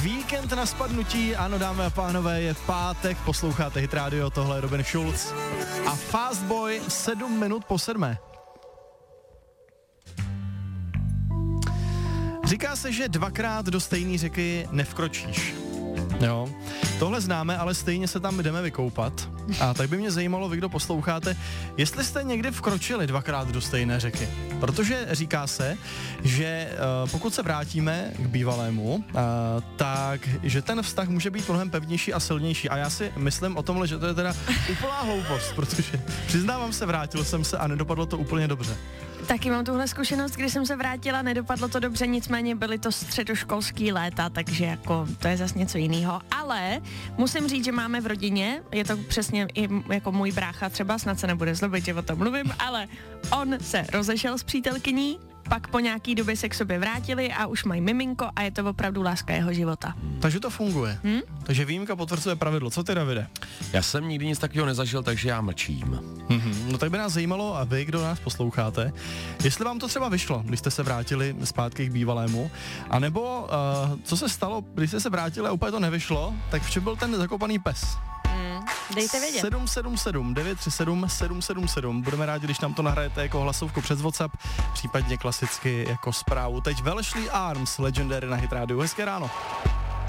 Víkend na spadnutí, ano dámy a pánové, je pátek, posloucháte Hit Radio, tohle je Robin Schulz a Fast Boy 7 minut po 7. Říká se, že dvakrát do stejné řeky nevkročíš. Jo, tohle známe, ale stejně se tam jdeme vykoupat. A tak by mě zajímalo, vy, kdo posloucháte, jestli jste někdy vkročili dvakrát do stejné řeky. Protože říká se, že pokud se vrátíme k bývalému, tak že ten vztah může být mnohem pevnější a silnější. A já si myslím o tomhle, že to je teda úplná hloupost, protože přiznávám se, vrátil jsem se a nedopadlo to úplně dobře. Taky mám tuhle zkušenost, když jsem se vrátila, nedopadlo to dobře, nicméně byly to středoškolský léta, takže jako to je zase něco jiného. Ale musím říct, že máme v rodině, je to přesně i jako můj brácha třeba, snad se nebude zlobit, že o tom mluvím, ale on se rozešel s přítelkyní, pak po nějaký době se k sobě vrátili a už mají miminko a je to opravdu láska jeho života. Takže to funguje. Takže výjimka potvrzuje pravidlo. Co ty, Davide? Já jsem nikdy nic takového nezažil, takže já mlčím. No tak by nás zajímalo, a vy, kdo nás posloucháte, jestli vám to třeba vyšlo, když jste se vrátili zpátky k bývalému, anebo co se stalo, když jste se vrátili a úplně to nevyšlo, tak v čem byl ten zakopaný pes? Dejte vědět. 777 937 777. Budeme rádi, když nám to nahrajete jako hlasovku přes WhatsApp, případně klasicky jako zprávu. Teď Velšlý Arms, Legendary na Hit Radio. Hezké ráno.